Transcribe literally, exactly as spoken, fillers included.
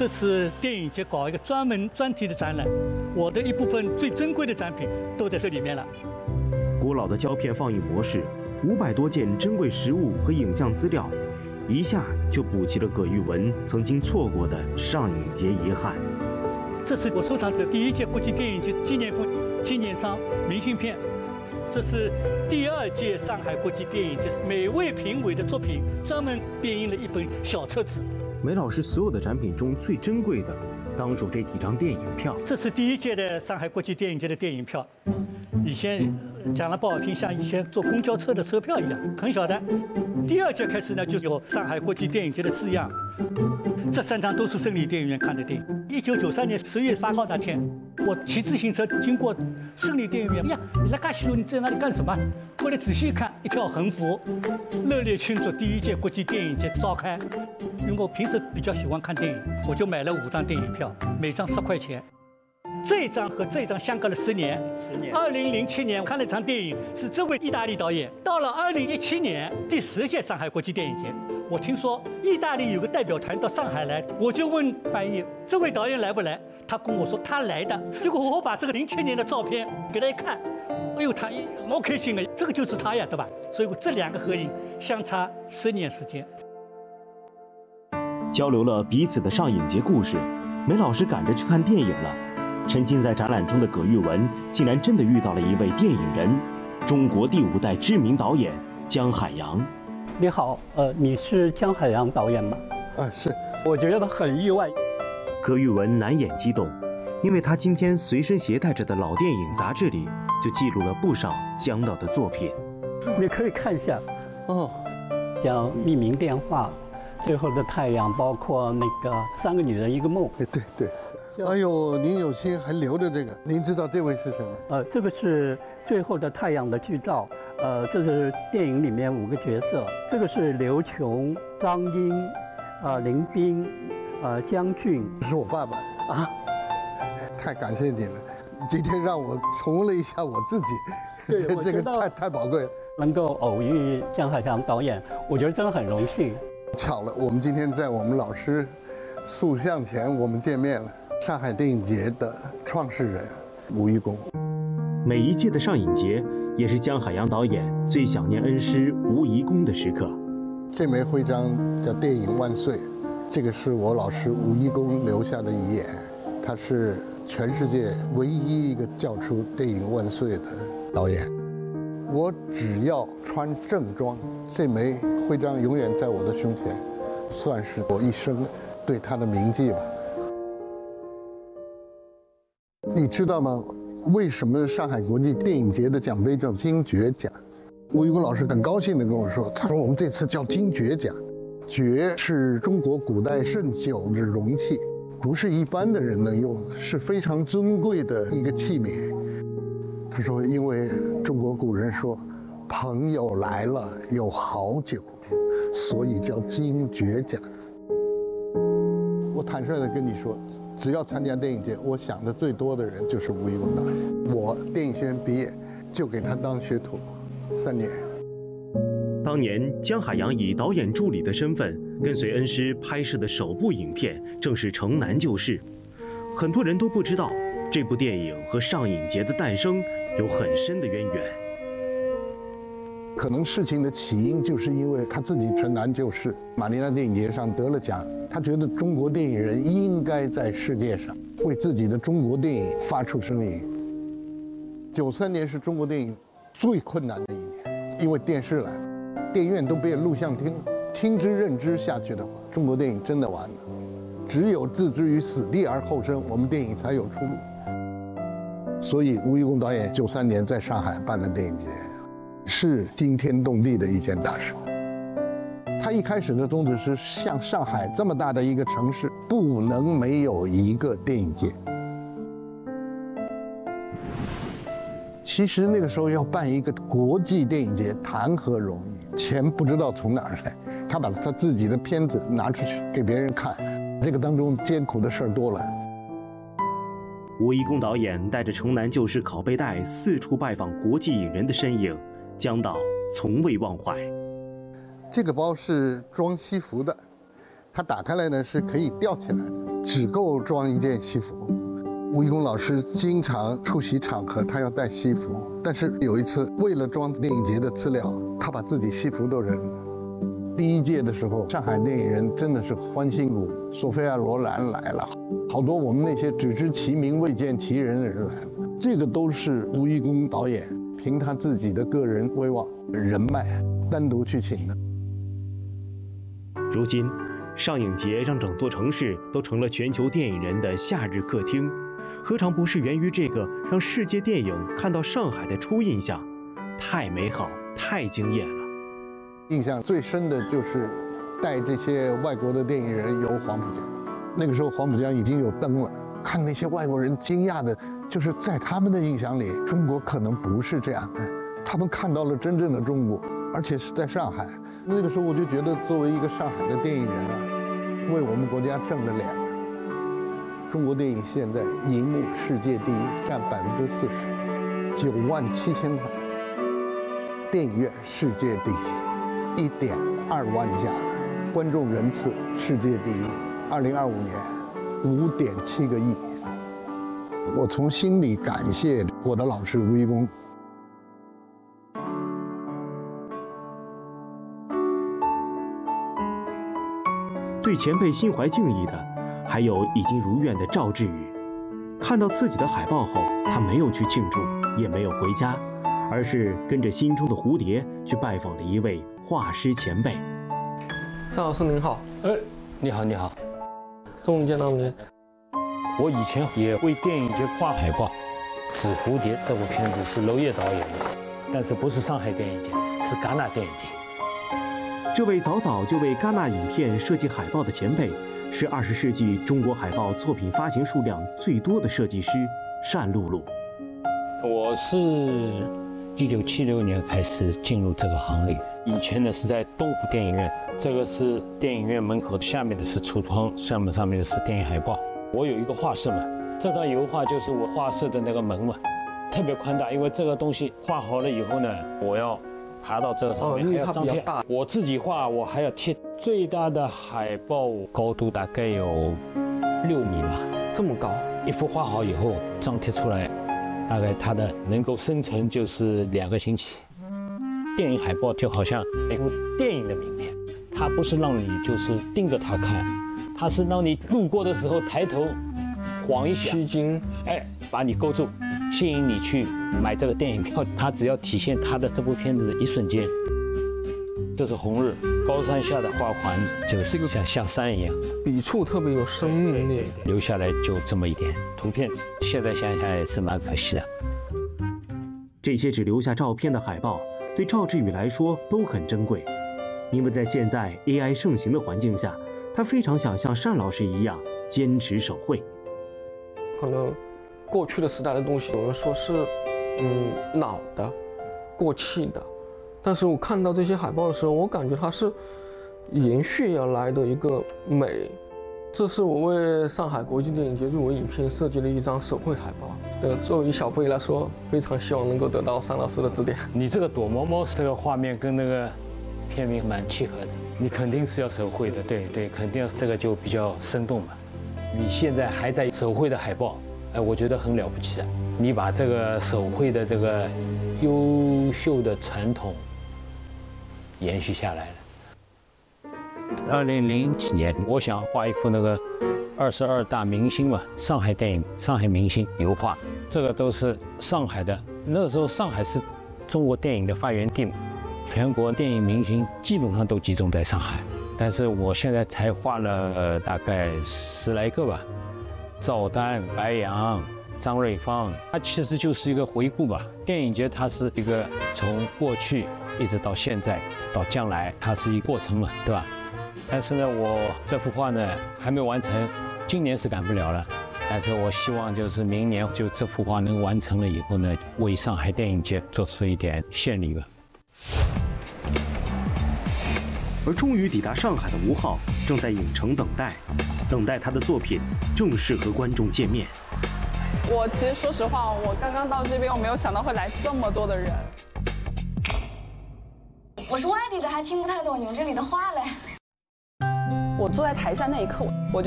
这次电影节搞一个专门专题的展览，我的一部分最珍贵的展品都在这里面了。 古老的胶片放映模式，五百多件珍贵实物和影像资料，一下就补齐了葛玉文曾经错过的上影节遗憾。 这是我收藏的第一届国际电影节纪念风纪念章明信片。这是第二届上海国际电影节每位评委的作品专门编印了一本小册子。 梅老师所有的展品中最珍贵的，当属这几张电影票。 这是第一届的上海国际电影节的电影票，以前讲了不好听，像以前坐公交车的车票一样，很小的。第二届开始呢，就有上海国际电影节的字样。这三张都是胜利电影院看的电影。一九九三年十月八号那天，我骑自行车经过胜利电影院，哎呀，你在干西路，你在那里干什么？后来仔细一看，一条横幅，热烈庆祝第一届国际电影节召开。因为我平时比较喜欢看电影，我就买了五张电影票，每张十块钱。这张和这张相隔了十年。十年。二零零七年我看了一场电影，是这位意大利导演。到了二零一七年第十届上海国际电影节，我听说意大利有个代表团到上海来，我就问翻译这位导演来不来？他跟我说他来的。结果我把这个零七年的照片给他一看，哎呦，他老开心了，这个就是他呀，对吧？所以这两个合影相差十年时间。 交流了彼此的上影节故事，梅老师赶着去看电影了。沉浸在展览中的葛玉文，竟然真的遇到了一位电影人，中国第五代知名导演姜海洋。 你好，呃，你是姜海洋导演吗？ 啊，是。 我觉得很意外。 葛玉文难掩激动，因为他今天随身携带着的老电影杂志里，就记录了不少姜导的作品。 你可以看一下， 哦， 像《匿名电话》、《最后的太阳》，包括那个《三个女人一个梦》。 哎，对对。哎呦，您有心还留着这个，您知道这位是什么？ 呃，这个是《最后的太阳》的剧照，呃，这是电影里面五个角色，这个是刘琼、张英、呃林彬、呃姜俊。 这是我爸爸啊，太感谢你了，今天让我重温了一下我自己， 对， 这个太太宝贵了。 能够偶遇姜海洋导演，我觉得真的很荣幸。 巧了，我们今天在我们老师塑像前我们见面了。上海电影节的创始人吴贻弓。 每一届的上影节也是姜海洋导演最想念恩师吴贻弓的时刻。 这枚徽章叫电影万岁，这个是我老师吴贻弓留下的遗言，他是全世界唯一一个叫出电影万岁的导演。我只要穿正装，这枚徽章永远在我的胸前，算是我一生对他的铭记吧。你知道吗？为什么上海国际电影节的奖杯叫金爵奖？吴贻弓老师很高兴地跟我说，他说我们这次叫金爵奖，爵是中国古代盛酒的容器，不是一般的人能用，是非常尊贵的一个器皿。他说，因为中国古人说，朋友来了有好酒，所以叫金爵奖。我坦率地跟你说，只要参加电影节，我想的最多的人就是吴贻弓导演。我电影学院毕业，就给他当学徒三年。 当年姜海洋以导演助理的身份跟随恩师拍摄的首部影片，正是《城南旧事》。很多人都不知道，这部电影和上影节的诞生有很深的渊源。 可能事情的起因就是因为他自己城南旧事，马尼拉电影节上得了奖，他觉得中国电影人应该在世界上为自己的中国电影发出声音。九三年是中国电影最困难的一年，因为电视来了，电影院都变录像厅了，听之任之下去的话，中国电影真的完了。只有置之于死地而后生，我们电影才有出路。所以吴贻弓导演九三年在上海办了电影节，是惊天动地的一件大事。他一开始的宗旨是，像上海这么大的一个城市，不能没有一个电影节。其实那个时候要办一个国际电影节，谈何容易？钱不知道从哪儿来，他把他自己的片子拿出去给别人看，这个当中艰苦的事儿多了。 吴贻弓导演带着《城南旧事》拷贝带四处拜访国际影人的身影，姜导从未忘怀。 这个包是装西服的，它打开来呢是可以吊起来的。 只够装一件西服。吴贻弓老师经常出席场合，他要带西服，但是有一次为了装电影节的资料，他把自己西服都扔了。第一届的时候，上海电影人真的是欢欣鼓舞，索菲亚·罗兰来了，好多我们那些只知其名未见其人的人来了。这个都是吴贻弓导演凭他自己的个人威望、人脉单独去请的。 如今，上影节让整座城市都成了全球电影人的夏日客厅，何尝不是源于这个让世界电影看到上海的初印象？太美好，太惊艳了。 印象最深的就是带这些外国的电影人游黄浦江，那个时候黄浦江已经有灯了，看那些外国人惊讶的，就是在他们的印象里，中国可能不是这样的，他们看到了真正的中国，而且是在上海。那个时候我就觉得，作为一个上海的电影人啊，为我们国家挣了脸。中国电影现在银幕世界第一，占百分之四十，九万七千块；电影院世界第一，一点二万家；观众人次世界第一，二零二五年五点七个亿。我从心里感谢我的老师吴贻弓。 对前辈心怀敬意的，还有已经如愿的赵志宇。看到自己的海报后，他没有去庆祝，也没有回家，而是跟着心中的蝴蝶去拜访了一位画师前辈。 尚老师您好。 哎，你好，你好， 终于见到您。 我以前也为电影节画海报，《纸蝴蝶》这部片子是娄烨导演的，但是不是上海电影节，是戛纳电影节。 这位早早就为戛纳影片设计海报的前辈，是二十世纪中国海报作品发行数量最多的设计师单露露。 我是一九七六年开始进入这个行业，以前呢是在东湖电影院，这个是电影院门口，下面的是橱窗，上面上面的是电影海报。我有一个画室嘛，这张油画就是我画室的那个门嘛，特别宽大，因为这个东西画好了以后呢，我要爬到这个上面， 哦、 还要张贴。我自己画，我还要贴。最大的海报高度大概有六米吧， 这么高。 一幅画好以后，张贴出来，大概它的能够生成就是两个星期。电影海报就好像一部电影的名片，它不是让你就是盯着它看，它是让你路过的时候抬头晃一下， 吸睛， 哎，把你勾住，吸引你去买这个电影票。它只要体现它的这部片子的一瞬间。这是红日，高山下的花环，就是像像山一样， 笔触特别有生命力。 留下来就这么一点图片，现在想想也是蛮可惜的。 这些只留下照片的海报，对赵志宇来说都很珍贵，因为在现在 A I 盛行的环境下，他非常想像单老师一样坚持手绘。 可能过去的时代的东西，有人说是嗯老的、过气的。但是我看到这些海报的时候，我感觉它是延续而来的一个美。这是我为上海国际电影节入围影片设计的一张手绘海报。呃，作为小辈来说，非常希望能够得到单老师的指点。 你这个躲猫猫这个画面跟那个片名蛮契合的，你肯定是要手绘的，对对，肯定这个就比较生动嘛。你现在还在手绘的海报，哎，我觉得很了不起啊！你把这个手绘的这个优秀的传统延续下来了。二零零几年，我想画一幅那个二十二大明星嘛，上海电影、上海明星油画，这个都是上海的。那个时候上海是中国电影的发源地嘛，全国电影明星基本上都集中在上海。但是我现在才画了呃大概十来个吧，赵丹、白杨、张瑞芳，它其实就是一个回顾吧。电影节它是一个从过去一直到现在到将来，它是一个过程嘛，对吧？但是呢，我这幅画呢还没完成，今年是赶不了了。但是我希望就是明年就这幅画能完成了以后呢，为上海电影节做出一点献礼吧。 而终于抵达上海的吴昊正在影城等待，等待他的作品正式和观众见面。 我其实说实话，我刚刚到这边，我没有想到会来这么多的人。 我是外地的，还听不太懂你们这里的话嘞。 我坐在台下那一刻，我就